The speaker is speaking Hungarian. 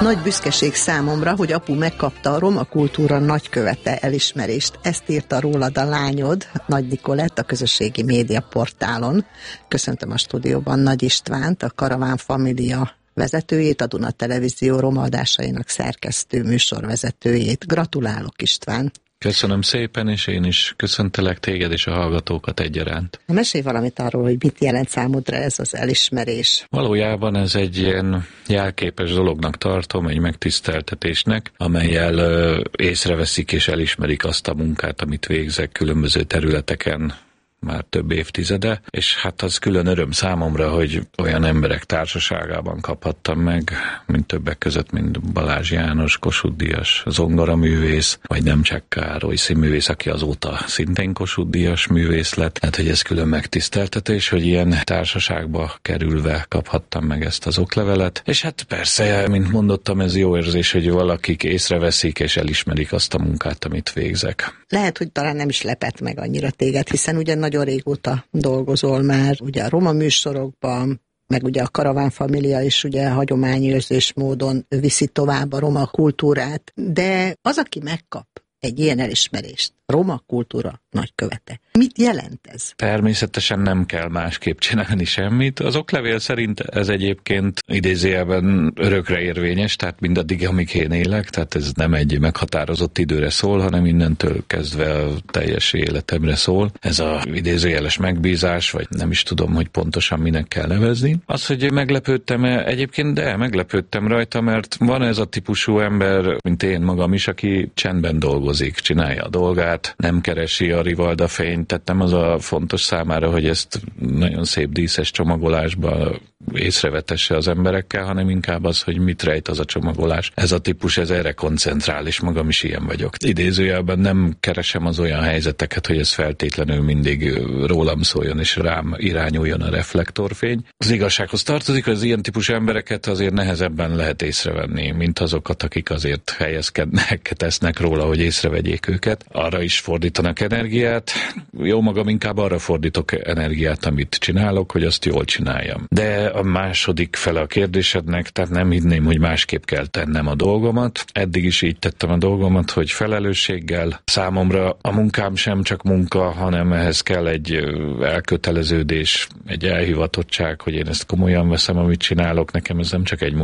Nagy büszkeség számomra, hogy apu megkapta a roma kultúra nagykövete elismerést. Ezt írta rólad a lányod, Nagy Nikolett, a közösségi média portálon. Köszöntöm a stúdióban Nagy Istvánt, a Karaván Família vezetőjét, a Duna Televízió roma adásainak szerkesztő műsorvezetőjét. Gratulálok, István! Köszönöm szépen, és én is köszöntelek téged és a hallgatókat egyaránt. Mesélj valamit arról, hogy mit jelent számodra ez az elismerés. Valójában ez egy ilyen jelképes dolognak tartom, egy megtiszteltetésnek, amellyel észreveszik és elismerik azt a munkát, amit végzek különböző területeken már több évtizede, és hát az külön öröm számomra, hogy olyan emberek társaságában kaphattam meg, mint többek között, mint Balázs János, Kossuth Díjas zongoraművész, vagy Nemcsák Károly színművész, aki azóta szintén Kossuth Díjas művész lett. Hát, hogy ez külön megtiszteltetés, hogy ilyen társaságba kerülve kaphattam meg ezt az oklevelet. És hát persze, mint mondottam, ez jó érzés, hogy valakik észreveszik és elismerik azt a munkát, amit végzek. Lehet, hogy talán nem is lepett meg annyira téged, hiszen ugye nagyon régóta dolgozol már ugye a roma műsorokban, meg ugye a Karaván Família is ugye hagyományőrzés módon viszi tovább a roma kultúrát, de az, aki megkap egy ilyen elismerést, roma kultúra nagykövete. Mit jelent ez? Természetesen nem kell másképp csinálni semmit. Az oklevél szerint ez egyébként idézőjelben örökre érvényes, tehát mindaddig, amíg én élek, tehát ez nem egy meghatározott időre szól, hanem innentől kezdve a teljes életemre szól. Ez a idézőjeles megbízás, vagy nem is tudom, hogy pontosan minek kell nevezni. Az, hogy meglepődtem-e, egyébként de meglepődtem rajta, mert van ez a típusú ember, mint én magam is, aki csendben dolgozik, csinálja a dolgát, nem keresi a rivalda fényt, tehát nem az a fontos számára, hogy ezt nagyon szép díszes csomagolásba észrevetesse az emberekkel, hanem inkább az, hogy mit rejt az a csomagolás. Ez a típus, ez erre koncentrál, és magam is ilyen vagyok. Idézőjelben nem keresem az olyan helyzeteket, hogy ez feltétlenül mindig rólam szóljon, és rám irányuljon a reflektorfény. Az igazsághoz tartozik, hogy az ilyen típusú embereket azért nehezebben lehet észrevenni, mint azokat, akik azért helyezkednek, tesznek róla, hogy észrevegyék őket. Arra is fordítanak energiát. Jó magam inkább arra fordítok energiát, amit csinálok, hogy azt jól csináljam. De a második fele a kérdésednek, tehát nem hinném, hogy másképp kell tennem a dolgomat. Eddig is így tettem a dolgomat, hogy felelősséggel. Számomra a munkám sem csak munka, hanem ehhez kell egy elköteleződés, egy elhivatottság, hogy én ezt komolyan veszem, amit csinálok. Nekem ez nem csak egy